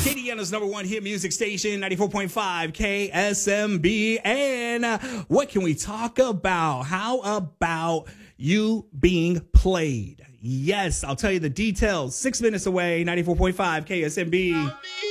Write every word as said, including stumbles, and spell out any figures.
Acadiana's number one hit music station, ninety-four point five K S M B. And uh, what can we talk about? How about you being played? Yes, I'll tell you the details. Six minutes away, ninety-four point five K S M B.